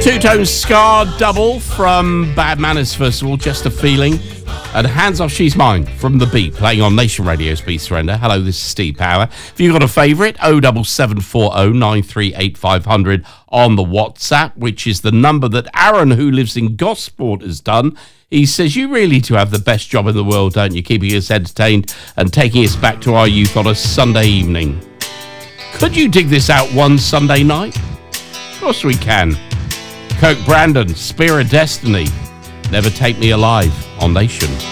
Two-tone Scar double from Bad Manners, first of all, Just a Feeling. And Hands Off She's Mine from The Beat, playing on Nation Radio's Be Surrender. Hello, this is Steve Power. If you've got a favourite, 07740 938 500 on the WhatsApp, which is the number that Aaron, who lives in Gosport, has done. He says, you really do have the best job in the world, don't you? Keeping us entertained and taking us back to our youth on a Sunday evening. Could you dig this out one Sunday night? Of course we can. Coke Brandon, Spear of Destiny, Never Take Me Alive on Nation.